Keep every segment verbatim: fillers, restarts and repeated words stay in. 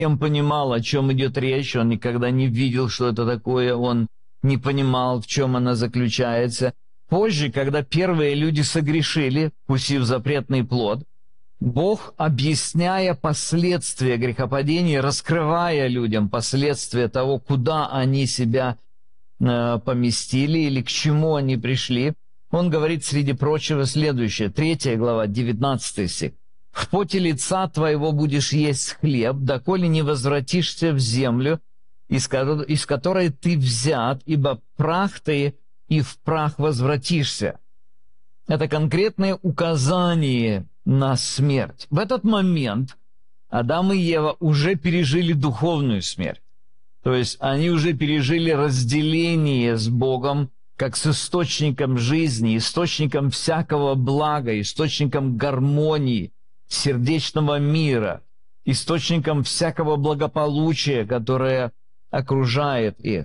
Он понимал, о чем идет речь, он никогда не видел, что это такое, он не понимал, в чем она заключается. Позже, когда первые люди согрешили, вкусив запретный плод, Бог, объясняя последствия грехопадения, раскрывая людям последствия того, куда они себя э, поместили или к чему они пришли, Он говорит, среди прочего, следующее, третья глава, девятнадцатый стих. «В поте лица твоего будешь есть хлеб, доколе не возвратишься в землю, из которой, из которой ты взят, ибо прах ты, и в прах возвратишься». Это конкретное указание на смерть. В этот момент Адам и Ева уже пережили духовную смерть. То есть они уже пережили разделение с Богом, как с источником жизни, источником всякого блага, источником гармонии, сердечного мира, источником всякого благополучия, которое окружает их.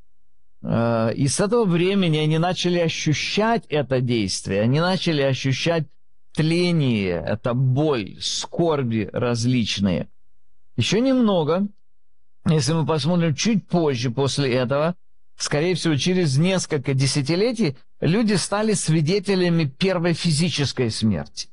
И с этого времени они начали ощущать это действие, они начали ощущать тление, это боль, скорби различные. Еще немного, если мы посмотрим чуть позже после этого, скорее всего, через несколько десятилетий, люди стали свидетелями первой физической смерти.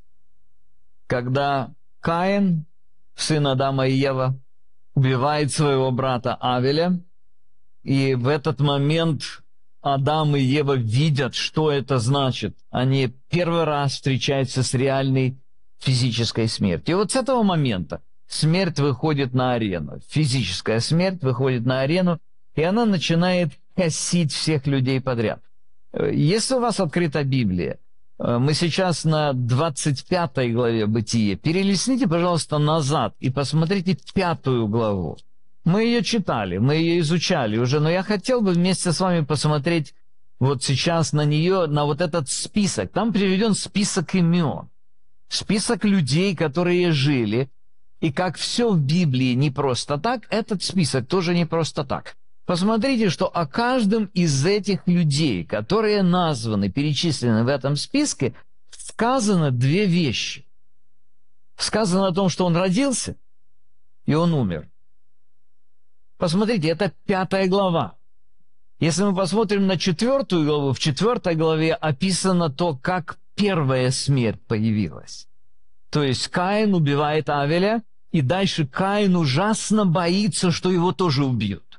Когда Каин, сын Адама и Ева, убивает своего брата Авеля, и в этот момент Адам и Ева видят, что это значит. Они первый раз встречаются с реальной физической смертью. И вот с этого момента смерть выходит на арену. Физическая смерть выходит на арену, и она начинает косить всех людей подряд. Если у вас открыта Библия, мы сейчас на двадцать пятой главе Бытия. Перелистните, пожалуйста, назад и посмотрите пятую главу. Мы ее читали, мы ее изучали уже, но я хотел бы вместе с вами посмотреть вот сейчас на нее, на вот этот список. Там приведен список имен, список людей, которые жили. И как все в Библии не просто так, этот список тоже не просто так. Посмотрите, что о каждом из этих людей, которые названы, перечислены в этом списке, сказано две вещи. Сказано о том, что он родился, и он умер. Посмотрите, это пятая глава. Если мы посмотрим на четвертую главу, в четвертой главе описано то, как первая смерть появилась. То есть Каин убивает Авеля, и дальше Каин ужасно боится, что его тоже убьют.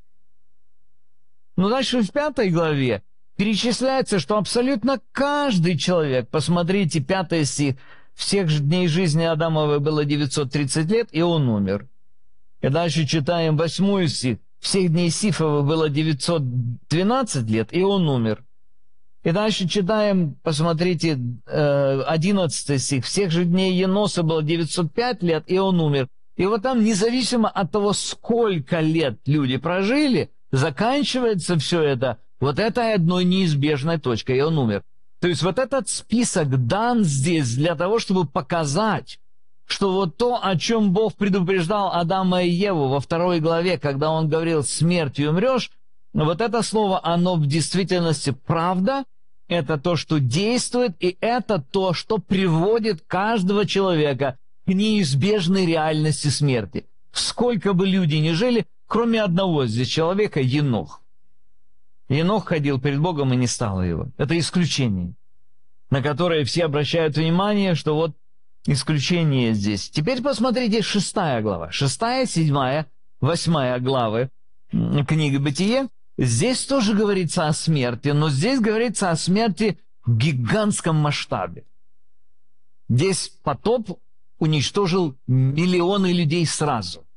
Но дальше в пятой главе перечисляется, что абсолютно каждый человек, посмотрите, пятый стих, всех дней жизни Адамовой было девятьсот тридцать лет, и он умер. И дальше читаем восьмой стих. Всех дней Сифова было девятьсот двенадцать лет, и он умер. И дальше читаем, посмотрите, одиннадцатый стих. Всех же дней Еноса было девятьсот пять лет, и он умер. И вот там, независимо от того, сколько лет люди прожили, заканчивается все это вот этой одной неизбежной точкой, и он умер. То есть вот этот список дан здесь для того, чтобы показать, что вот то, о чем Бог предупреждал Адама и Еву во второй главе, когда Он говорил «смертью умрешь», вот это слово, оно в действительности правда, это то, что действует, и это то, что приводит каждого человека к неизбежной реальности смерти. Сколько бы люди ни жили, кроме одного здесь человека, Енох. Енох ходил перед Богом, и не стало его. Это исключение, на которое все обращают внимание, что вот исключение здесь. Теперь посмотрите шестая глава. Шестая, седьмая, восьмая главы книги Бытие. Здесь тоже говорится о смерти, но здесь говорится о смерти в гигантском масштабе. Здесь потоп уничтожил миллионы людей сразу.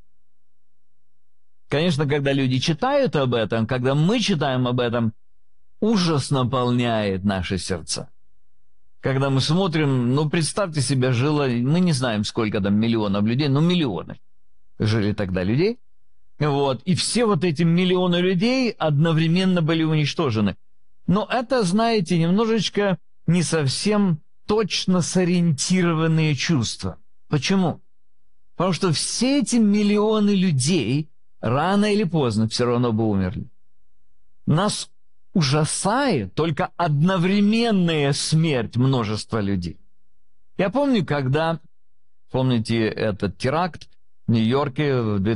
Конечно, когда люди читают об этом, когда мы читаем об этом, ужас наполняет наши сердца. Когда мы смотрим, ну, представьте себе, жило, мы не знаем, сколько там миллионов людей, но миллионы жили тогда людей. Вот, и все вот эти миллионы людей одновременно были уничтожены. Но это, знаете, немножечко не совсем точно сориентированные чувства. Почему? Потому что все эти миллионы людей рано или поздно все равно бы умерли. Нас ужасает только одновременная смерть множества людей. Я помню, когда, помните этот теракт в Нью-Йорке в